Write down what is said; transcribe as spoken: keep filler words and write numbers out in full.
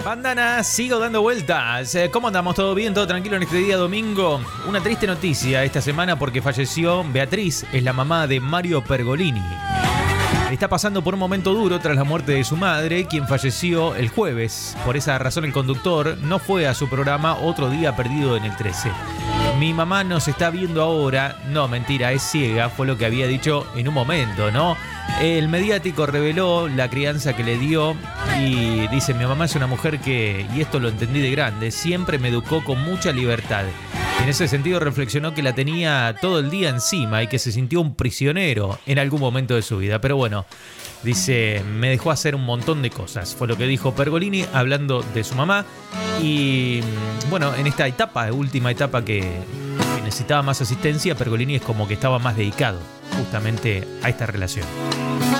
Bandana, sigo dando vueltas. ¿Cómo andamos? ¿Todo bien? ¿Todo tranquilo en este día domingo? Una triste noticia esta semana porque falleció Beatriz, es la mamá de Mario Pergolini. Está pasando por un momento duro tras la muerte de su madre, quien falleció el jueves. Por esa razón el conductor no fue a su programa Otro Día Perdido en el trece. Mi mamá nos está viendo ahora. No, mentira, es ciega, fue lo que había dicho en un momento, ¿no? El mediático reveló la crianza que le dio y dice: mi mamá es una mujer que, y esto lo entendí de grande, siempre me educó con mucha libertad. En ese sentido reflexionó que la tenía todo el día encima y que se sintió un prisionero en algún momento de su vida. Pero bueno, dice, me dejó hacer un montón de cosas. Fue lo que dijo Pergolini hablando de su mamá. Y bueno, en esta etapa, última etapa que, que necesitaba más asistencia, Pergolini es como que estaba más dedicado justamente a esta relación.